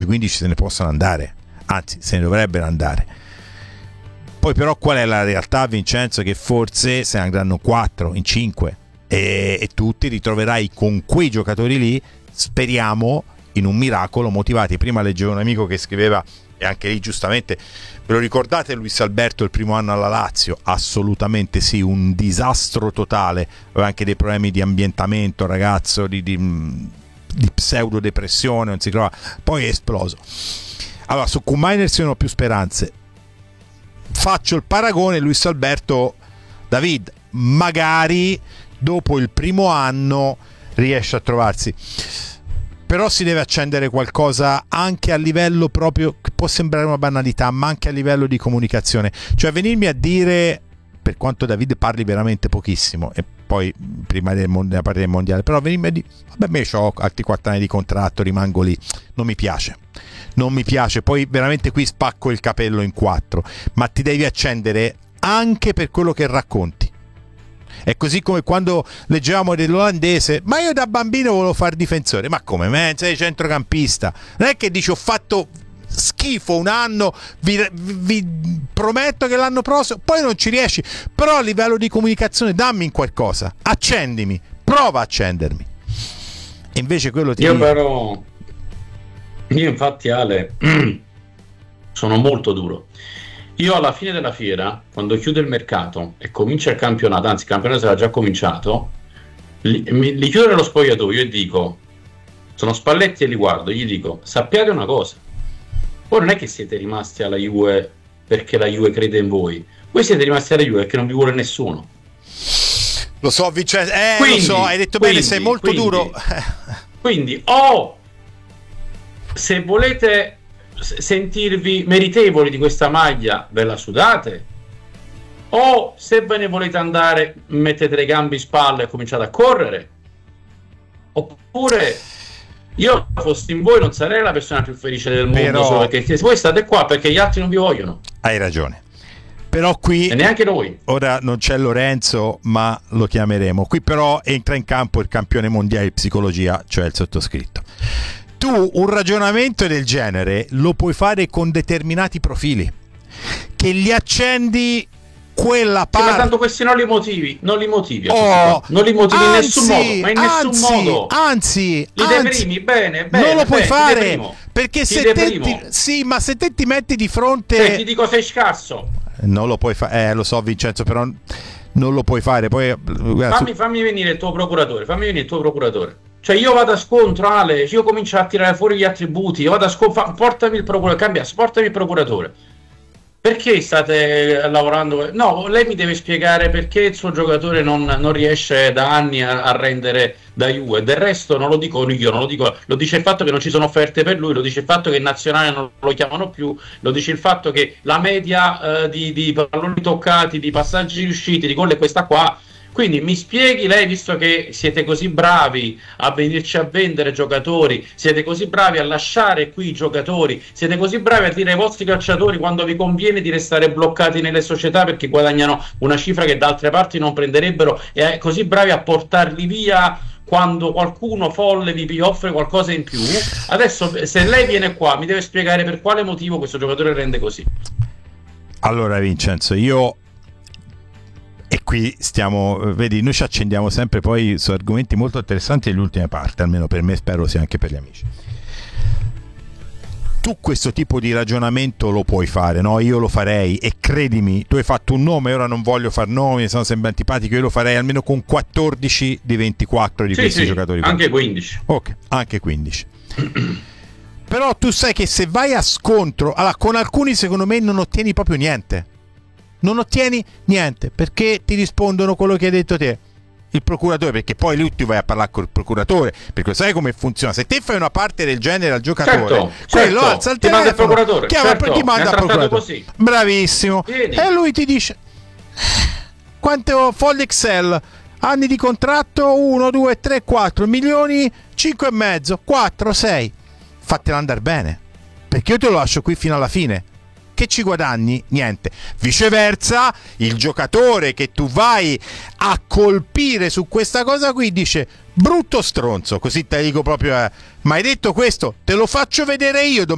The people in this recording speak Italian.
15 se ne possono andare, anzi se ne dovrebbero andare. Poi però qual è la realtà, Vincenzo? Che forse se ne andranno 4 in 5 e tu ti ritroverai con quei giocatori lì, speriamo in un miracolo, motivati. Prima leggevo un amico che scriveva, e anche lì giustamente, ve lo ricordate Luis Alberto il primo anno alla Lazio? Assolutamente sì, un disastro totale, aveva anche dei problemi di ambientamento, ragazzo, di pseudo depressione, non si trova, poi è esploso. Allora su Koeman si hanno più speranze. Faccio il paragone, Luis Alberto, David, magari dopo il primo anno riesce a trovarsi, però si deve accendere qualcosa anche a livello proprio, che può sembrare una banalità, ma anche a livello di comunicazione, cioè venirmi a dire, per quanto David parli veramente pochissimo e poi prima della partita del mondiale, però venirmi a dire vabbè, me ho altri 4 anni di contratto, rimango lì, non mi piace, poi veramente qui spacco il capello in 4, ma ti devi accendere anche per quello che racconti. È così come quando leggevamo dell'olandese, ma io da bambino volevo fare difensore. Ma come? Sei centrocampista, non è che dici ho fatto schifo un anno, vi prometto che l'anno prossimo, poi non ci riesci, però a livello di comunicazione dammi in qualcosa, accendimi, prova a accendermi. E invece quello ti io infatti, Ale, sono molto duro. Io alla fine della fiera, quando chiude il mercato e comincia il campionato, anzi il campionato sarà già cominciato, li chiudo nello spogliatoio e dico, sono Spalletti e li guardo, gli dico, sappiate una cosa, voi non è che siete rimasti alla Juve perché la Juve crede in voi siete rimasti alla Juve perché non vi vuole nessuno. Lo so, Vincenzo, lo so, hai detto bene, sei molto duro. Quindi se volete sentirvi meritevoli di questa maglia, ve la sudate, o se ve ne volete andare mettete le gambe in spalla e cominciate a correre. Oppure io fossi in voi non sarei la persona più felice del mondo, solo perché voi state qua perché gli altri non vi vogliono. Hai ragione, però qui e neanche noi. Ora non c'è Lorenzo, ma lo chiameremo. Qui però entra in campo il campione mondiale di psicologia, cioè il sottoscritto. Tu un ragionamento del genere lo puoi fare con determinati profili, che gli accendi quella parte. Ma tanto questi non li motivi non li motivi in nessun modo, ma in nessun modo. Anzi, li deprimi, bene, non lo puoi fare, perché se te ti metti di fronte, ti dico sei scarso. Non lo puoi fare, lo so Vincenzo, però non lo puoi fare. Poi fammi venire il tuo procuratore, Cioè io vado a scontro, Ale, io comincio a tirare fuori gli attributi, io vado a scontro, portami il procuratore. Perché state lavorando? No, lei mi deve spiegare perché il suo giocatore non riesce da anni a rendere da Juve. Del resto non lo dico io, lo dice il fatto che non ci sono offerte per lui, lo dice il fatto che in nazionale non lo chiamano più, lo dice il fatto che la media di palloni toccati, di passaggi riusciti, di gol è questa qua. Quindi mi spieghi lei, visto che siete così bravi a venirci a vendere giocatori, siete così bravi a lasciare qui i giocatori, siete così bravi a dire ai vostri calciatori quando vi conviene di restare bloccati nelle società perché guadagnano una cifra che da altre parti non prenderebbero, e così bravi a portarli via quando qualcuno folle vi offre qualcosa in più. Adesso se lei viene qua mi deve spiegare per quale motivo questo giocatore rende così. Allora Vincenzo, e qui vedi, noi ci accendiamo sempre poi su argomenti molto interessanti nell'ultima parte, almeno per me, spero sia anche per gli amici. Tu questo tipo di ragionamento lo puoi fare, no? Io lo farei, e credimi, tu hai fatto un nome, ora non voglio far nomi, sono sempre antipatico, io lo farei almeno con 14 di 24 di questi giocatori. Anche 15. Ok, anche 15. Però tu sai che se vai a scontro, allora, con alcuni secondo me non ottieni proprio niente. Non ottieni niente perché ti rispondono quello che hai detto te, il procuratore, perché poi lui tu vai a parlare col procuratore, perché sai come funziona. Se te fai una parte del genere al giocatore, quello alza il telefono, ti manda il procuratore, così. Bravissimo. Vedi? E lui ti dice quanto fogli Excel, anni di contratto, 1, 2, 3, 4 milioni, 5,5, 4, 6, fatela andare bene, perché io te lo lascio qui fino alla fine. Che ci guadagni? Niente. Viceversa, il giocatore che tu vai a colpire su questa cosa qui dice brutto stronzo, così te dico proprio, ma hai detto questo, te lo faccio vedere io